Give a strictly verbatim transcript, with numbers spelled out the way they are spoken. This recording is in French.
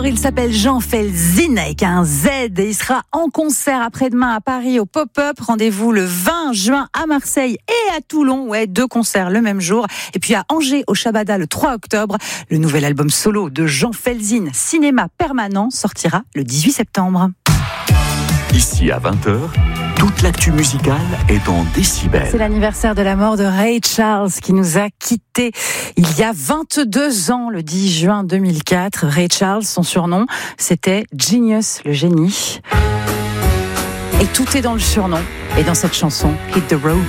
Alors, il s'appelle Jean Felzin avec un Z et il sera en concert après-demain à Paris au Pop-Up. Rendez-vous le vingt juin à Marseille et à Toulon. Ouais, deux concerts le même jour. Et puis à Angers au Shabada le trois octobre. Le nouvel album solo de Jean Felzin, Cinéma Permanent, sortira le dix-huit septembre. Ici à vingt heures, toute l'actu musicale est en décibels. C'est l'anniversaire de la mort de Ray Charles qui nous a quittés il y a vingt-deux ans, le dix juin deux mille quatre. Ray Charles, son surnom, c'était Genius, le génie. Et tout est dans le surnom et dans cette chanson, Hit the Road.